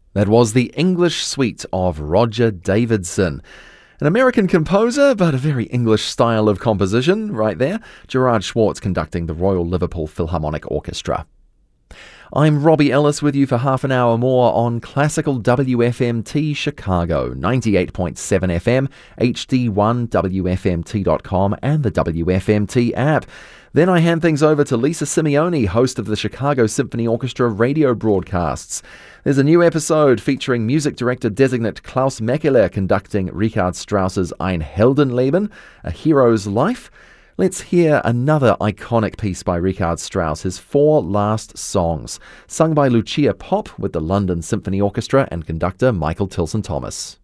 That was the English Suite of Roger Davidson. An American composer, but a very English style of composition right there. Gerard Schwartz conducting the Royal Liverpool Philharmonic Orchestra. I'm Robbie Ellis with you for half an hour more on Classical WFMT Chicago, 98.7 FM, HD1, WFMT.com and the WFMT app. Then I hand things over to Lisa Simeone, host of the Chicago Symphony Orchestra radio broadcasts. There's a new episode featuring music director-designate Klaus Mekele conducting Richard Strauss's Ein Heldenleben, A Hero's Life. Let's hear another iconic piece by Richard Strauss, his Four Last Songs, sung by Lucia Popp with the London Symphony Orchestra and conductor Michael Tilson Thomas.